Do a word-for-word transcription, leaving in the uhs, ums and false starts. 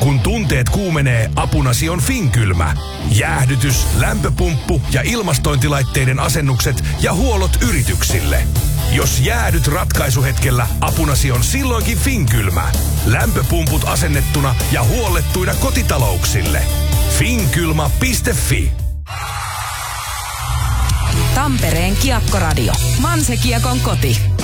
Kun tunteet kuumenee, apunasi on Finkylmä. Jäähdytys, lämpöpumppu ja ilmastointilaitteiden asennukset ja huollot yrityksille. Jos jäädyt ratkaisuhetkellä, apunasi on silloinkin Finkylmä. Lämpöpumput asennettuna ja huollettuina kotitalouksille. Finkylma piste fi. Tampereen Kiekkoradio. Manse Kiekon koti.